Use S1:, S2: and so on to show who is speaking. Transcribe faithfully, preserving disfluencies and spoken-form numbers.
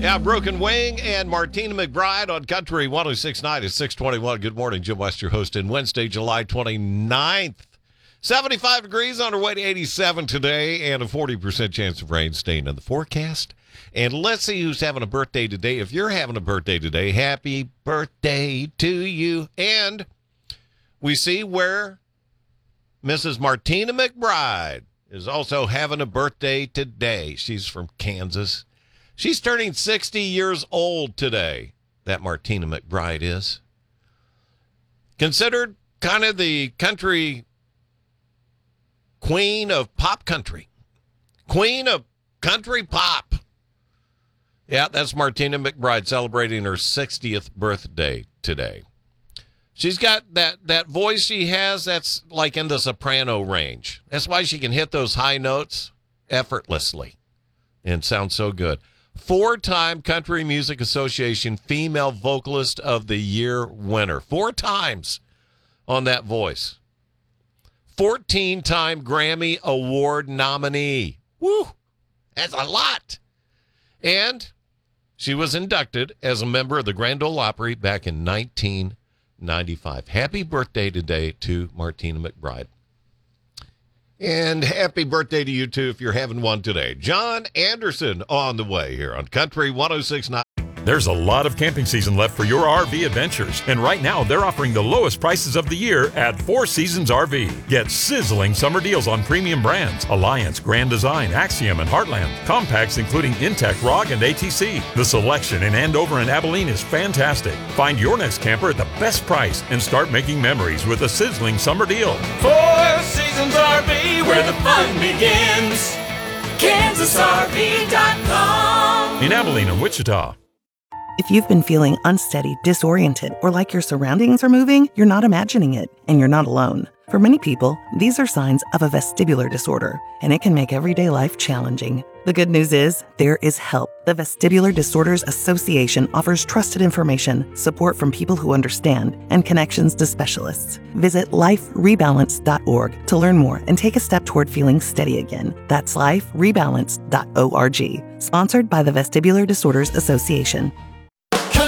S1: Yeah, Broken Wing and Martina McBride on Country one oh six point nine at six twenty-one. Good morning, Jim West, your host, in Wednesday, July twenty-ninth. seventy-five degrees on our way to eighty-seven today and a forty percent chance of rain staying in the forecast. And let's see who's having a birthday today. If you're having a birthday today, happy birthday to you. And we see where Missus Martina McBride is also having a birthday today. She's from Kansas. She's turning sixty years old today, that Martina McBride is. Considered kind of the country queen of pop country. Queen of country pop. Yeah, that's Martina McBride celebrating her sixtieth birthday today. She's got that, that voice she has that's like in the soprano range. That's why she can hit those high notes effortlessly and sound so good. Four-time Country Music Association Female Vocalist of the Year winner. Four times on that voice. fourteen-time Grammy Award nominee. Woo! That's a lot. And she was inducted as a member of the Grand Ole Opry back in nineteen ninety-five. Happy birthday today to Martina McBride. And happy birthday to you, too, if you're having one today. John Anderson on the way here on Country one oh six point nine.
S2: There's a lot of camping season left for your R V adventures, and right now they're offering the lowest prices of the year at Four Seasons R V. Get sizzling summer deals on premium brands, Alliance, Grand Design, Axiom, and Heartland. Compacts including Intech, R O G, and A T C. The selection in Andover and Abilene is fantastic. Find your next camper at the best price and start making memories with a sizzling summer deal.
S3: Four Seasons R V, where the fun begins. Kansas R V dot com.
S2: In Abilene and Wichita.
S4: If you've been feeling unsteady, disoriented, or like your surroundings are moving, you're not imagining it, and you're not alone. For many people, these are signs of a vestibular disorder, and it can make everyday life challenging. The good news is, there is help. The Vestibular Disorders Association offers trusted information, support from people who understand, and connections to specialists. Visit life rebalance dot org to learn more and take a step toward feeling steady again. That's life rebalance dot org. Sponsored by the Vestibular Disorders Association.